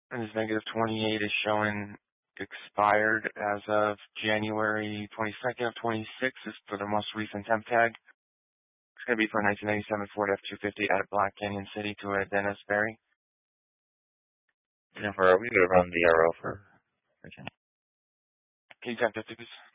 And this -28 is showing expired as of January 22nd of 26 is for the most recent temp tag. It's going to be for a 1997 Ford F-250 out of Black Canyon City to a Dennis Berry. Jennifer, are we going to run the RO for Virginia? Can you type that, please?